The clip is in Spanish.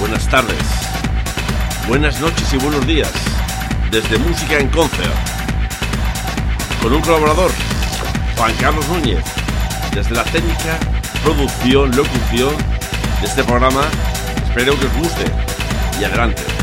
buenas tardes, buenas noches y buenos días desde Música en Concert, con un colaborador, Juan Carlos Núñez, desde la técnica, producción, locución de este programa. Espero que os guste y adelante.